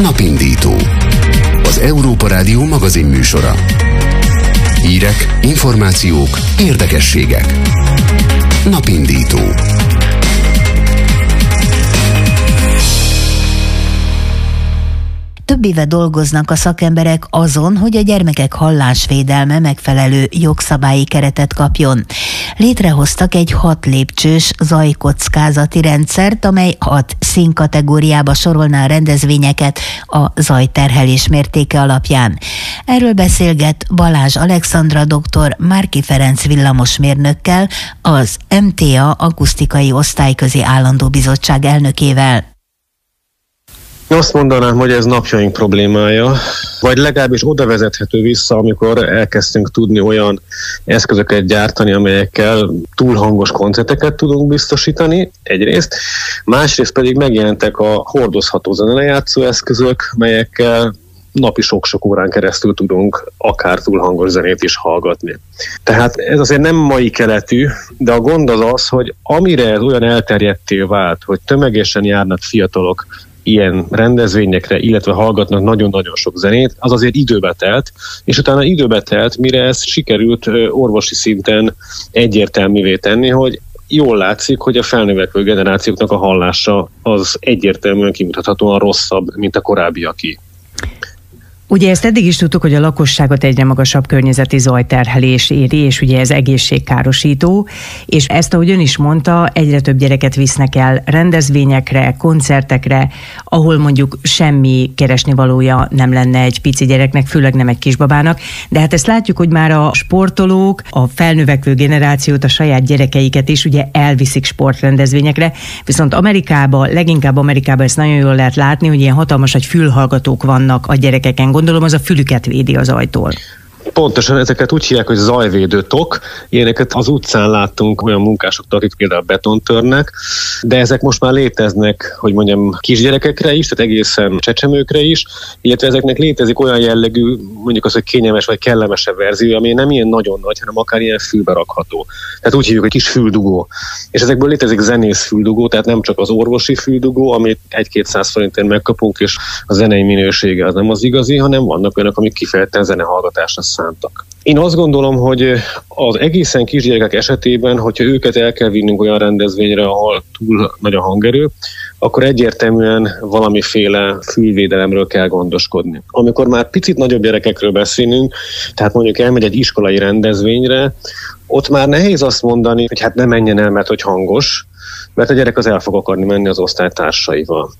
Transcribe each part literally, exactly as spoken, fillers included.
Napindító. Az Európa Rádió magazin műsora. Hírek, információk, érdekességek. Napindító. Több éve dolgoznak a szakemberek azon, hogy a gyermekek hallásvédelme megfelelő jogszabályi keretet kapjon. Létrehoztak egy hat lépcsős zajkockázati rendszert, amely hat színkategóriába sorolná a rendezvényeket a zajterhelés mértéke alapján. Erről beszélget Balázs Alexandra doktor Márki Ferenc villamosmérnökkel, az em té á akusztikai osztályközi állandó bizottság elnökével. Azt mondanám, hogy ez napjaink problémája, vagy legalábbis oda vezethető vissza, amikor elkezdtünk tudni olyan eszközöket gyártani, amelyekkel túlhangos koncerteket tudunk biztosítani, egyrészt. Másrészt pedig megjelentek a hordozható zenelejátszó eszközök, melyekkel napi sok-sok órán keresztül tudunk akár túlhangos zenét is hallgatni. Tehát ez azért nem mai keletű, de a gond az az, hogy amire ez olyan elterjedté vált, hogy tömegesen járnak fiatalok ilyen rendezvényekre, illetve hallgatnak nagyon-nagyon sok zenét, az azért időbe telt, és utána időbe telt, mire ezt sikerült orvosi szinten egyértelművé tenni, hogy jól látszik, hogy a felnövekvő generációknak a hallása az egyértelműen kimutathatóan rosszabb, mint a korábbiaké. Ugye ezt eddig is tudtuk, hogy a lakosságot egyre magasabb környezeti zajterhelés éri, és ugye ez egészségkárosító, és ezt, ahogy ön is mondta, egyre több gyereket visznek el rendezvényekre, koncertekre, ahol mondjuk semmi keresnivalója nem lenne egy pici gyereknek, főleg nem egy kisbabának, de hát ezt látjuk, hogy már a sportolók, a felnövekvő generációt, a saját gyerekeiket is ugye elviszik sportrendezvényekre, viszont Amerikában, leginkább Amerikában ezt nagyon jól lehet látni, hogy ilyen hatalmas nagy fülhallgatók vannak a gyerekeken. Gondolom, az a fülüket védi az ajtól. Pontosan, ezeket úgy hívják, hogy zajvédő tok. Ilyeneket az utcán láttunk olyan munkásoktól, akik például betont törnek, de ezek most már léteznek, hogy mondjam, kisgyerekekre is, tehát egészen csecsemőkre is, illetve ezeknek létezik olyan jellegű, mondjuk az, hogy kényelmes vagy kellemesebb verzió, ami nem ilyen nagyon nagy, hanem akár ilyen fülbe rakható. Tehát úgy hívjuk, hogy kis füldugó. És ezekből létezik zenész füldugó, tehát nem csak az orvosi füldugó, amit egy-kétszáz forintért megkapunk, és a zenei minősége az nem az igazi, hanem vannak olyanok, amik kifejezetten zenehallgatásra szántak. Én azt gondolom, hogy az egészen kisgyerekek esetében, hogyha őket el kell vinnünk olyan rendezvényre, ahol túl nagy a hangerő, akkor egyértelműen valamiféle fülvédelemről kell gondoskodni. Amikor már picit nagyobb gyerekekről beszélünk, tehát mondjuk elmegy egy iskolai rendezvényre, ott már nehéz azt mondani, hogy hát ne menjen el, mert hogy hangos, mert a gyerek az el fog akarni menni az osztálytársaival.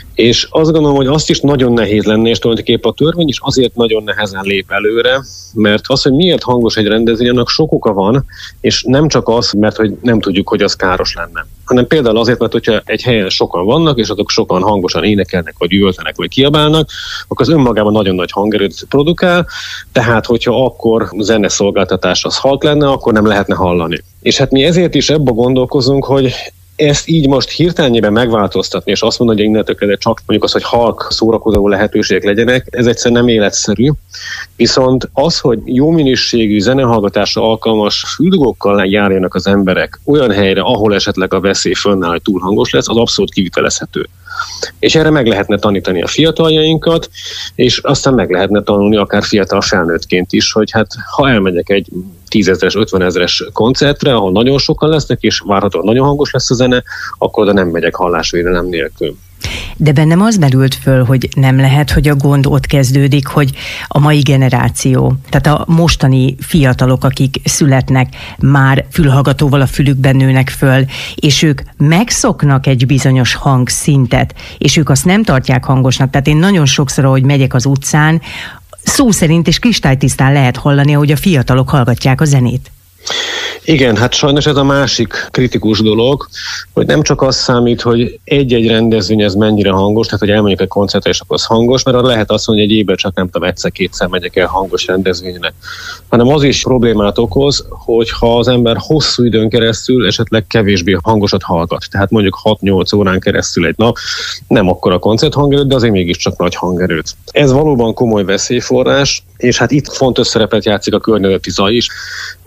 És azt gondolom, hogy azt is nagyon nehéz lenne, és tulajdonképpen a törvény is azért nagyon nehezen lép előre, mert az, hogy miért hangos egy rendezvény, annak sok oka van, és nem csak az, mert hogy nem tudjuk, hogy az káros lenne, hanem például azért, mert hogyha egy helyen sokan vannak, és azok sokan hangosan énekelnek, vagy üvöltenek, vagy kiabálnak, akkor az önmagában nagyon nagy hangerőt produkál, tehát hogyha akkor zeneszolgáltatás az halk lenne, akkor nem lehetne hallani. És hát mi ezért is ebbe gondolkozunk, hogy ezt így most hirtelenjében megváltoztatni, és azt mondani, hogy innentől kezdve csak mondjuk az, hogy halk szórakozó lehetőségek legyenek, ez egyszerűen nem életszerű. Viszont az, hogy jó minőségű zenehallgatásra alkalmas füldugókkal járjanak az emberek olyan helyre, ahol esetleg a veszély fönnáll, hogy túl hangos lesz, az abszolút kivitelezhető. És erre meg lehetne tanítani a fiataljainkat, és aztán meg lehetne tanulni akár fiatal felnőttként is, hogy hát ha elmegyek egy tízezres, ötvenezres koncertre, ahol nagyon sokan lesznek, és várhatóan nagyon hangos lesz a zene, akkor oda nem megyek hallásvédelem nélkül. De bennem az merült föl, hogy nem lehet, hogy a gond ott kezdődik, hogy a mai generáció, tehát a mostani fiatalok, akik születnek, már fülhallgatóval a fülükben nőnek föl, és ők megszoknak egy bizonyos hangszintet, és ők azt nem tartják hangosnak. Tehát én nagyon sokszor, ahogy megyek az utcán, szó szerint és kristálytisztán lehet hallani, ahogy a fiatalok hallgatják a zenét. Igen, hát sajnos ez a másik kritikus dolog, hogy nem csak az számít, hogy egy-egy rendezvény ez mennyire hangos, tehát hogy elmegyek egy koncertre és akkor az hangos, mert lehet azt mondani, hogy egy évben csak nem tudom, egyszer-kétszer megyek el hangos rendezvényre, hanem az is problémát okoz, hogyha az ember hosszú időn keresztül esetleg kevésbé hangosat hallgat. Tehát mondjuk hat-nyolc órán keresztül egy nap, nem akkora koncerthangerőt, de azért mégiscsak nagy hangerőt. Ez valóban komoly veszélyforrás, és hát itt fontos szerepet játszik a környezeti zaj is, mert hogyha az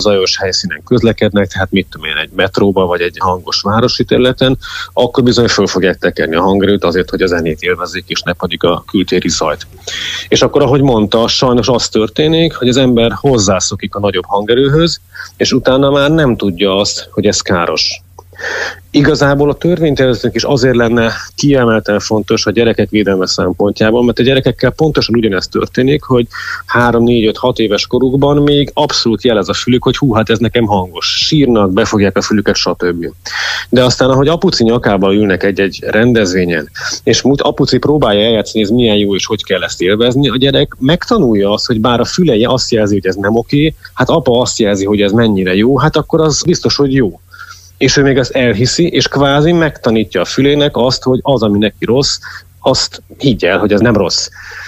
zajos helyszínen közlekednek, tehát mit tudom én, egy metróba vagy egy hangos városi területen, akkor bizony föl fogják tekerni a hangerőt azért, hogy a zenét élvezzék, és ne pedig a kültéri zajt. És akkor, ahogy mondta, sajnos az történik, hogy az ember hozzászokik a nagyobb hangerőhöz, és utána már nem tudja azt, hogy ez káros. Igazából a törvénytervezetnek is azért lenne kiemelten fontos a gyerekek védelme szempontjából, mert a gyerekekkel pontosan ugyanezt történik, hogy három, négy, öt, hat éves korukban még abszolút jelez a fülük, hogy hú, hát ez nekem hangos, sírnak, befogják a fülüket, stb. De aztán, ahogy apuci nyakába ülnek egy-egy rendezvényen, és apuci próbálja eljátszani, ez milyen jó és hogy kell ezt élvezni, a gyerek megtanulja azt, hogy bár a füleje azt jelzi, hogy ez nem oké, hát apa azt jelzi, hogy ez mennyire jó, hát akkor az biztos, hogy jó. És ő még ezt elhiszi, és kvázi megtanítja a fülének azt, hogy az, ami neki rossz, azt higgy el, hogy ez nem rossz.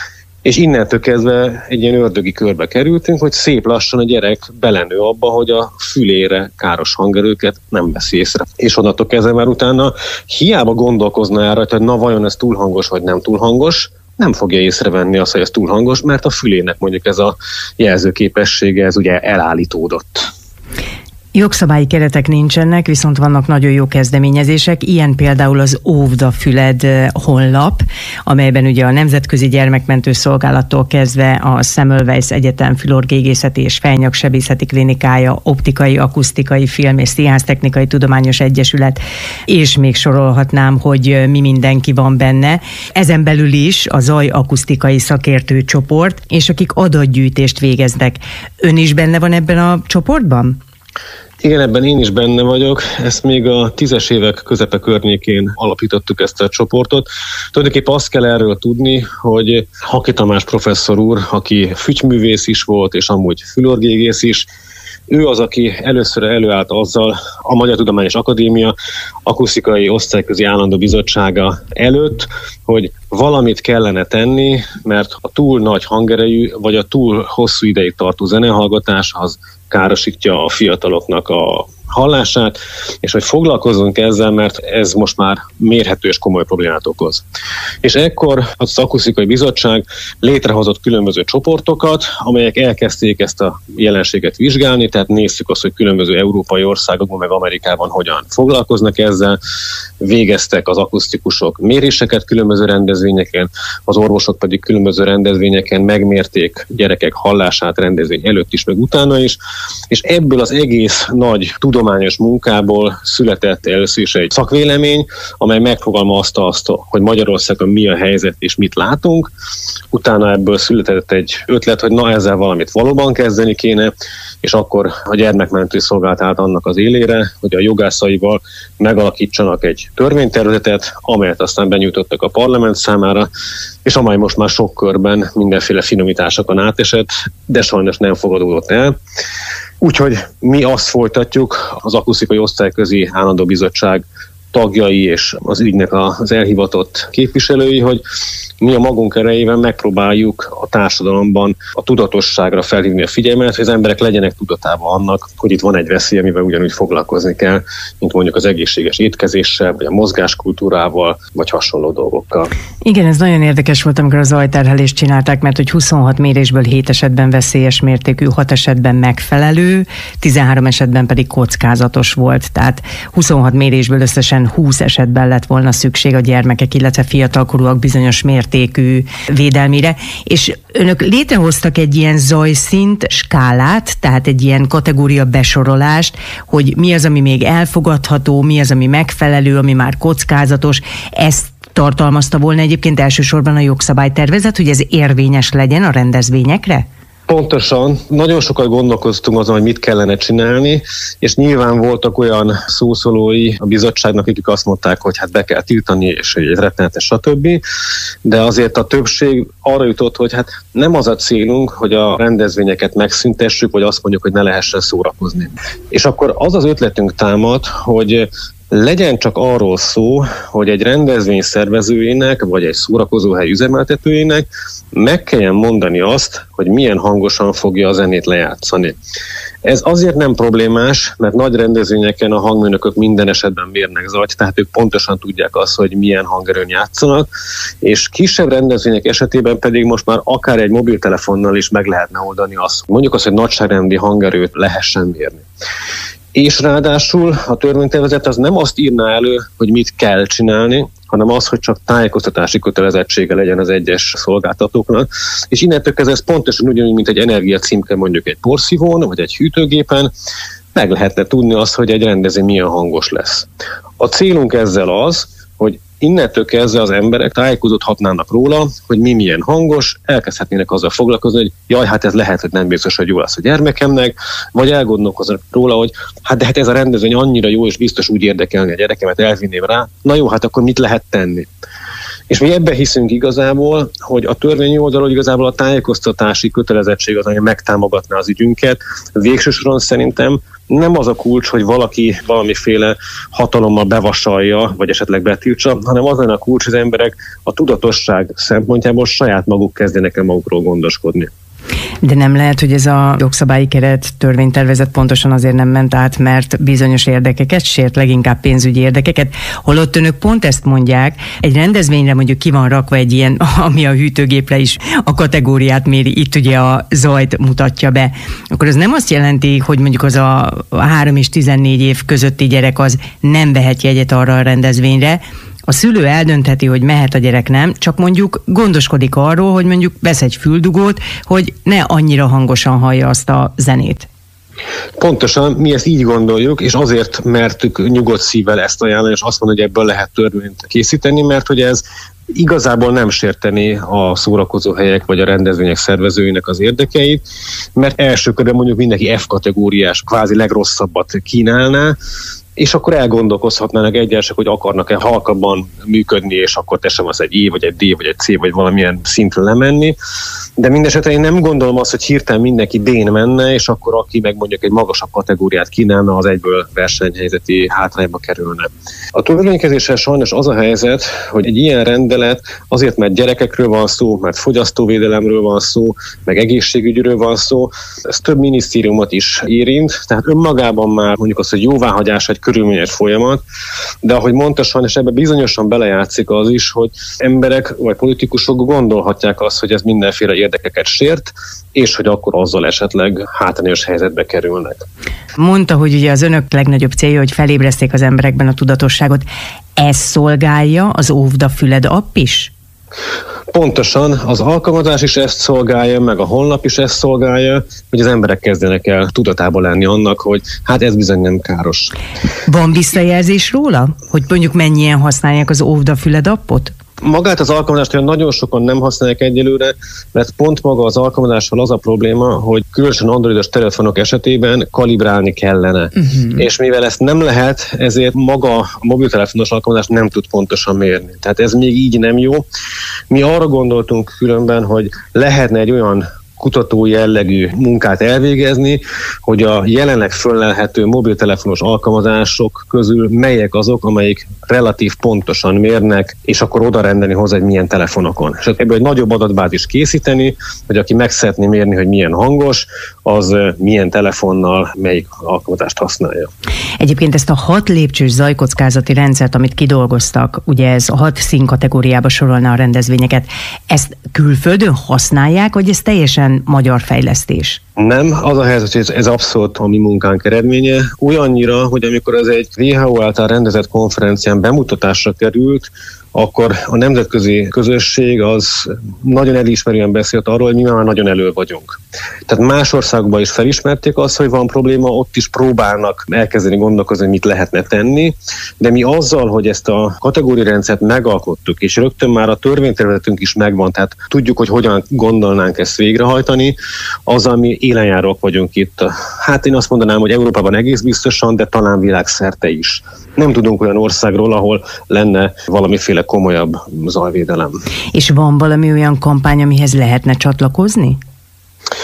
És innentől kezdve egy ilyen ördögi körbe kerültünk, hogy szép lassan a gyerek belenő abba, hogy a fülére káros hangerőket nem veszi észre. És onnantól kezdve már utána hiába gondolkozna el rajta, hogy na vajon ez túl hangos vagy nem túl hangos, nem fogja észrevenni azt, hogy ez túl hangos, mert a fülének mondjuk ez a jelzőképessége, ez ugye elállítódott. Jogszabályi keretek nincsenek, viszont vannak nagyon jó kezdeményezések, ilyen például az Óvd a Füled honlap, amelyben ugye a Nemzetközi Gyermekmentő Szolgálattól kezdve a Semmelweis Egyetem Fülorgégészeti és Fejnyaksebészeti Klinikája, Optikai, Akusztikai, Film és Színháztechnikai Tudományos Egyesület, és még sorolhatnám, hogy mi mindenki van benne. Ezen belül is a zaj akusztikai szakértő csoport, és akik adatgyűjtést végeznek. Ön is benne van ebben a csoportban? Igen, ebben én is benne vagyok. Ezt még a tízes évek közepe környékén alapítottuk ezt a csoportot. Tulajdonképpen azt kell erről tudni, hogy Haki Tamás professzor úr, aki fügyművész is volt, és amúgy fülorgégész is, ő az, aki először előállt azzal a Magyar Tudományos Akadémia akusztikai osztályközi állandó bizottsága előtt, hogy valamit kellene tenni, mert a túl nagy hangerejű, vagy a túl hosszú ideig tartó zenehallgatás az károsítja a fiataloknak a hallását, és hogy foglalkozzunk ezzel, mert ez most már mérhető és komoly problémát okoz. És ekkor az akusztikai bizottság létrehozott különböző csoportokat, amelyek elkezdték ezt a jelenséget vizsgálni, tehát néztük azt, hogy különböző európai országokban, meg Amerikában hogyan foglalkoznak ezzel, végeztek az akusztikusok méréseket különböző rendezvényeken, az orvosok pedig különböző rendezvényeken megmérték gyerekek hallását rendezvény előtt is, meg utána is, és ebből az egész nagy tudományos munkából született először is egy szakvélemény, amely megfogalmazta azt, hogy Magyarországon mi a helyzet és mit látunk. Utána ebből született egy ötlet, hogy na ezzel valamit valóban kezdeni kéne, és akkor a Gyermekmentő Szolgálat állt annak az élére, hogy a jogászaival megalakítsanak egy törvénytervezetet, amelyet aztán benyújtottak a parlament számára, és amely most már sok körben mindenféle finomításokon átesett, de sajnos nem fogadódott el. Úgyhogy mi azt folytatjuk, az akusztikai osztályközi állandó bizottság tagjai és az ügynek az elhivatott képviselői, hogy mi a magunk erejével megpróbáljuk a társadalomban a tudatosságra felhívni a figyelmet, hogy az emberek legyenek tudatában annak, hogy itt van egy veszély, amivel ugyanúgy foglalkozni kell, mint mondjuk az egészséges étkezéssel, vagy a mozgáskultúrával, vagy hasonló dolgokkal. Igen, ez nagyon érdekes volt, amikor a zajterhelést csinálták, mert hogy huszonhat mérésből hét esetben veszélyes mértékű, hat esetben megfelelő, tizenhárom esetben pedig kockázatos volt. Tehát huszonhat mérésből összesen húsz esetben lett volna szükség a gyermekek, illetve fiatalkorúak bizonyos mértékű védelmére, és önök létrehoztak egy ilyen zajszint skálát, tehát egy ilyen kategória besorolást, hogy mi az, ami még elfogadható, mi az, ami megfelelő, ami már kockázatos. Ezt tartalmazta volna egyébként elsősorban a jogszabálytervezet, hogy ez érvényes legyen a rendezvényekre? Pontosan. Nagyon sokat gondolkoztunk azon, hogy mit kellene csinálni, és nyilván voltak olyan szószólói a bizottságnak, akik azt mondták, hogy hát be kell tiltani, és hogy ez rettenetes, stb. De azért a többség arra jutott, hogy hát nem az a célunk, hogy a rendezvényeket megszüntessük, vagy azt mondjuk, hogy ne lehessen szórakozni. És akkor az az ötletünk támad, hogy legyen csak arról szó, hogy egy rendezvény szervezőjének, vagy egy szórakozóhely üzemeltetőjének meg kelljen mondani azt, hogy milyen hangosan fogja a zenét lejátszani. Ez azért nem problémás, mert nagy rendezvényeken a hangmérnökök minden esetben mérnek zajt, tehát ők pontosan tudják azt, hogy milyen hangerőn játszanak, és kisebb rendezvények esetében pedig most már akár egy mobiltelefonnal is meg lehetne oldani azt, mondjuk azt, hogy nagyságrendi hangerőt lehessen mérni. És ráadásul a törvénytervezet az nem azt írná elő, hogy mit kell csinálni, hanem az, hogy csak tájékoztatási kötelezettsége legyen az egyes szolgáltatóknak. És innentől kezdve ez pontosan ugyanúgy, mint egy energiacímke mondjuk egy porszívón, vagy egy hűtőgépen, meg lehetne tudni azt, hogy egy rendezvény milyen hangos lesz. A célunk ezzel az, hogy innentől kezdve az emberek tájékozódhatnának róla, hogy mi milyen hangos, elkezdhetnének azzal foglalkozni, hogy jaj, hát ez lehet, hogy nem biztos, hogy jó lesz a gyermekemnek, vagy elgondolkoznak róla, hogy hát de hát ez a rendezvény annyira jó, és biztos úgy érdekelni a gyerekemet, elvinném rá, na jó, hát akkor mit lehet tenni? És mi ebben hiszünk igazából, hogy a törvényi oldalról igazából a tájékoztatási kötelezettség az, ami megtámogatná az ügyünket. Végső soron szerintem nem az a kulcs, hogy valaki valamiféle hatalommal bevasalja, vagy esetleg betiltsa, hanem az lenne a kulcs, hogy az emberek a tudatosság szempontjából saját maguk kezdenek el magukról gondoskodni. De nem lehet, hogy ez a jogszabályi keret törvénytervezet pontosan azért nem ment át, mert bizonyos érdekeket sért, leginkább pénzügyi érdekeket, holott önök pont ezt mondják, egy rendezvényre mondjuk ki van rakva egy ilyen, ami a hűtőgépre is a kategóriát méri, itt ugye a zajt mutatja be, akkor ez nem azt jelenti, hogy mondjuk az a három és tizennégy év közötti gyerek az nem vehet jegyet arra a rendezvényre. A szülő eldöntheti, hogy mehet, a gyerek nem, csak mondjuk gondoskodik arról, hogy mondjuk vesz egy füldugót, hogy ne annyira hangosan hallja azt a zenét. Pontosan, mi ezt így gondoljuk, és azért mertük nyugodt szívvel ezt ajánlani, és azt mondani, hogy ebből lehet törvényt készíteni, mert hogy ez igazából nem sérteni a szórakozóhelyek vagy a rendezvények szervezőinek az érdekeit, mert első körben mondjuk mindenki F kategóriás, kvázi legrosszabbat kínálná, és akkor elgondolkozhatnának egyesek, hogy akarnak-e halkabban működni, és akkor teszem az egy E, vagy egy D, vagy egy C, vagy valamilyen szintre lemenni. De mindesetre én nem gondolom azt, hogy hirtelen mindenki D-n menne, és akkor aki meg mondjuk egy magasabb kategóriát kínálna, az egyből versenyhelyzeti hátrányba kerülne. A törvénykezéssel sajnos az a helyzet, hogy egy ilyen rendelet azért, mert gyerekekről van szó, mert fogyasztóvédelemről van szó, meg egészségügyről van szó, ez több minisztériumot is érint, tehát önmagában már mondjuk az, hogy jóváhagyás egy körülményes folyamat, de ahogy mondta, sajnos ebbe bizonyosan belejátszik az is, hogy emberek vagy politikusok gondolhatják azt, hogy ez mindenféle érdekeket sért, és hogy akkor azzal esetleg hátrányos helyzetbe kerülnek. Mondta, hogy ugye az önök legnagyobb célja, hogy felébreszték az emberekben a tudatosságot. Ez szolgálja az Óvd a Füled app is? Pontosan, az alkalmazás is ezt szolgálja, meg a honlap is ezt szolgálja, hogy az emberek kezdenek el tudatában lenni annak, hogy hát ez bizony nem káros. Van visszajelzés róla? Hogy mondjuk mennyien használják az Óvd a Füled appot? Magát az alkalmazást olyan nagyon sokan nem használják egyelőre, mert pont maga az alkalmazással az a probléma, hogy különösen androidos telefonok esetében kalibrálni kellene. Uh-huh. És mivel ezt nem lehet, ezért maga a mobiltelefonos alkalmazás nem tud pontosan mérni. Tehát ez még így nem jó. Mi arra gondoltunk különben, hogy lehetne egy olyan kutató jellegű munkát elvégezni, hogy a jelenleg föllelhető mobiltelefonos alkalmazások közül melyek azok, amelyik relatív pontosan mérnek, és akkor oda rendelni hozzá, hogy milyen telefonokon. És ebből egy nagyobb adatbázist készíteni, hogy aki meg szeretné mérni, hogy milyen hangos, az milyen telefonnal melyik alkalmazást használja. Egyébként ezt a hat lépcsős zajkockázati rendszert, amit kidolgoztak, ugye ez a hat színkategóriába sorolna a rendezvényeket, ezt külföldön használják, vagy ez teljesen magyar fejlesztés? Nem, az a helyzet, hogy ez abszolút a mi munkánk eredménye. Olyannyira, hogy amikor ez egy vé há o által rendezett konferencián bemutatásra került, akkor a nemzetközi közösség az nagyon elismerően beszélt arról, hogy mi már nagyon elő vagyunk. Tehát más országokban is felismerték azt, hogy van probléma, ott is próbálnak elkezdeni gondolkozni, mit lehetne tenni, de mi azzal, hogy ezt a kategóriarendszert megalkottuk, és rögtön már a törvénytervezetünk is megvan, tehát tudjuk, hogy hogyan gondolnánk ezt végrehajtani, azzal mi élenjárók vagyunk itt. Hát én azt mondanám, hogy Európában egész biztosan, de talán világszerte is. Nem tudunk olyan országról, ahol lenne valamiféle komolyabb zajvédelem. És van valami olyan kampány, amihez lehetne csatlakozni?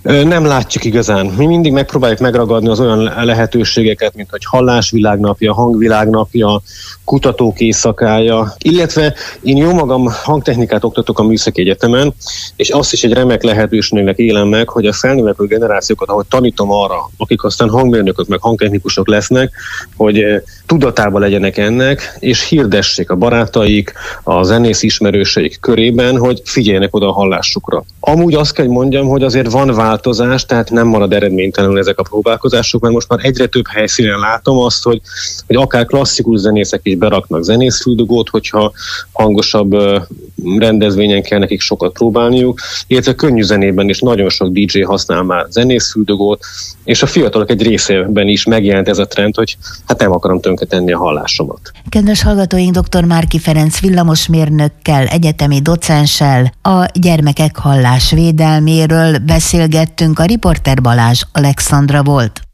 Nem látjuk igazán. Mi mindig megpróbáljuk megragadni az olyan lehetőségeket, mint hogy hallásvilágnapja, hangvilágnapja, kutatók éjszakája, illetve én jó magam hangtechnikát oktatok a Műszaki Egyetemen, és azt is egy remek lehetőségnek élem meg, hogy a felnövekvő generációkat, ahogy tanítom arra, akik aztán hangmérnökök meg hangtechnikusok lesznek, hogy tudatában legyenek ennek, és hirdessék a barátaik, a zenész ismerőseik körében, hogy figyeljenek oda a hallásukra. Amúgy azt kell mondjam, hogy azért van változás, tehát nem marad eredménytelenül ezek a próbálkozások, mert most már egyre több helyszínen látom azt, hogy, hogy akár klasszikus zenészek is beraknak zenészfüldugót, hogyha hangosabb rendezvényen kell nekik sokat próbálniuk, illetve könnyű zenében is nagyon sok dé dzsé használ már zenészfüldugót, és a fiatalok egy részében is megjelent ez a trend, hogy hát nem akarom tönkretenni a hallásomat. Kedves hallgatóink, dr. Márki Ferenc villamosmérnökkel, egyetemi docenssel a gyermekek hallásvédelméről beszélgettünk, a riporter Balázs Alexandra volt.